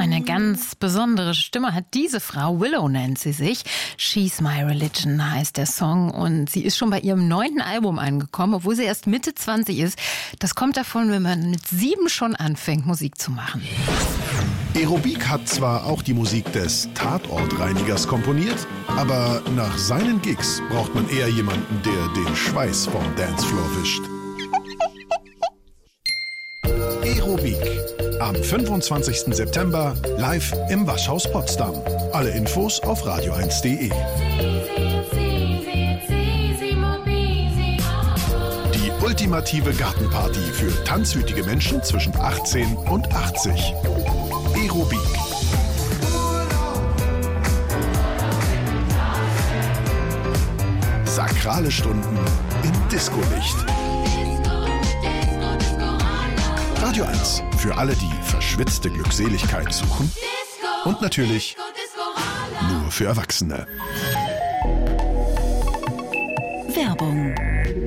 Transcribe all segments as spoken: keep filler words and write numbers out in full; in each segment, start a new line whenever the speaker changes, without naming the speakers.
Eine ganz besondere Stimme hat diese Frau. Willow nennt sie sich. She's My Religion heißt der Song. Und sie ist schon bei ihrem neunten Album angekommen, obwohl sie erst Mitte zwanzig ist. Das kommt davon, wenn man mit sieben schon anfängt, Musik zu machen.
Aerobik hat zwar auch die Musik des Tatortreinigers komponiert, aber nach seinen Gigs braucht man eher jemanden, der den Schweiß vom Dancefloor wischt. Aerobik. Am fünfundzwanzigsten September live im Waschhaus Potsdam. Alle Infos auf radio eins punkt de. Die ultimative Gartenparty für tanzwütige Menschen zwischen achtzehn und achtzig. Aerobik. Sakrale Stunden im Discolicht. Radio eins für alle, die verschwitzte Glückseligkeit suchen. Und natürlich nur für Erwachsene.
Werbung.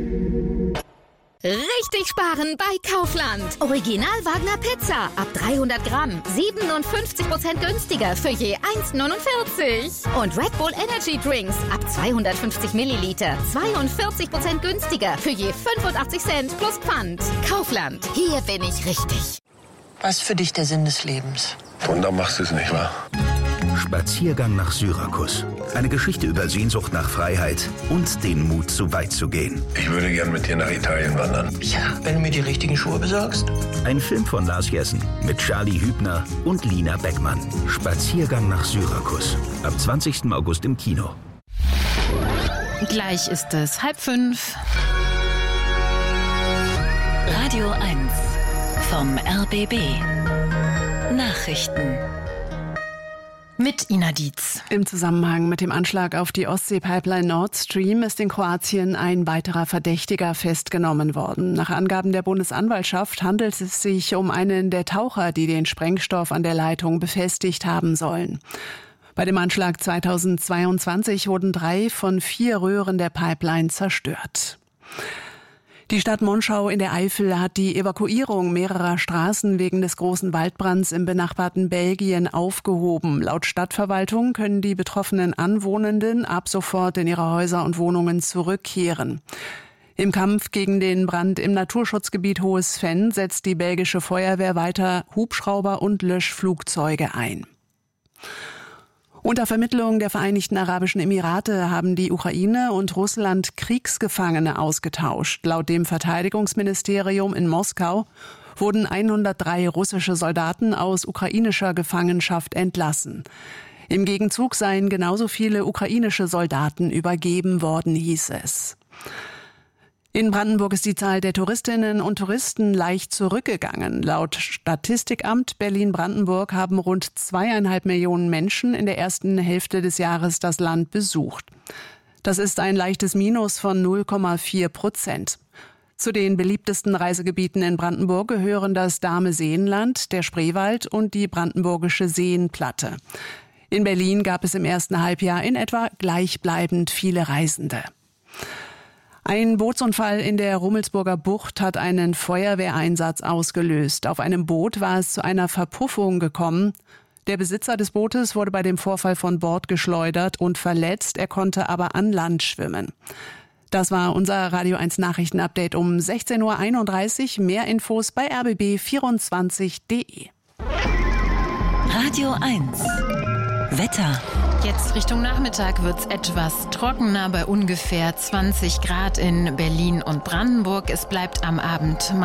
Richtig sparen bei Kaufland. Original Wagner Pizza ab dreihundert Gramm. siebenundfünfzig Prozent günstiger für je eins neunundvierzig. Und Red Bull Energy Drinks ab zweihundertfünfzig Milliliter. zweiundvierzig Prozent günstiger für je fünfundachtzig Cent plus Pfand. Kaufland. Hier bin ich richtig.
Was ist für dich der Sinn des Lebens?
Wunder machst du es nicht, wahr?
Spaziergang nach Syrakus. Eine Geschichte über Sehnsucht nach Freiheit und den Mut, so weit zu gehen.
Ich würde gern mit dir nach Italien wandern.
Ja, wenn du mir die richtigen Schuhe besorgst.
Ein Film von Lars Jessen mit Charlie Hübner und Lina Beckmann. Spaziergang nach Syrakus. Ab zwanzigsten August im Kino.
Gleich ist es halb fünf.
Radio eins vom R B B. Nachrichten.
Mit Ina Dietz.
Im Zusammenhang mit dem Anschlag auf die Ostsee-Pipeline Nord Stream ist in Kroatien ein weiterer Verdächtiger festgenommen worden. Nach Angaben der Bundesanwaltschaft handelt es sich um einen der Taucher, die den Sprengstoff an der Leitung befestigt haben sollen. Bei dem Anschlag zweitausendzweiundzwanzig wurden drei von vier Röhren der Pipeline zerstört. Die Stadt Monschau in der Eifel hat die Evakuierung mehrerer Straßen wegen des großen Waldbrands im benachbarten Belgien aufgehoben. Laut Stadtverwaltung können die betroffenen Anwohnenden ab sofort in ihre Häuser und Wohnungen zurückkehren. Im Kampf gegen den Brand im Naturschutzgebiet Hohes Venn setzt die belgische Feuerwehr weiter Hubschrauber und Löschflugzeuge ein. Unter Vermittlung der Vereinigten Arabischen Emirate haben die Ukraine und Russland Kriegsgefangene ausgetauscht. Laut dem Verteidigungsministerium in Moskau wurden hundertdrei russische Soldaten aus ukrainischer Gefangenschaft entlassen. Im Gegenzug seien genauso viele ukrainische Soldaten übergeben worden, hieß es. In Brandenburg ist die Zahl der Touristinnen und Touristen leicht zurückgegangen. Laut Statistikamt Berlin-Brandenburg haben rund zweieinhalb Millionen Menschen in der ersten Hälfte des Jahres das Land besucht. Das ist ein leichtes Minus von null Komma vier Prozent. Zu den beliebtesten Reisegebieten in Brandenburg gehören das Dahme-Seenland, der Spreewald und die brandenburgische Seenplatte. In Berlin gab es im ersten Halbjahr in etwa gleichbleibend viele Reisende. Ein Bootsunfall in der Rummelsburger Bucht hat einen Feuerwehreinsatz ausgelöst. Auf einem Boot war es zu einer Verpuffung gekommen. Der Besitzer des Bootes wurde bei dem Vorfall von Bord geschleudert und verletzt. Er konnte aber an Land schwimmen. Das war unser Radio eins Nachrichtenupdate um sechzehn Uhr einunddreißig. Mehr Infos bei r b b vierundzwanzig punkt de.
Radio eins. Wetter.
Jetzt Richtung Nachmittag wird es etwas trockener bei ungefähr zwanzig Grad in Berlin und Brandenburg. Es bleibt am Abend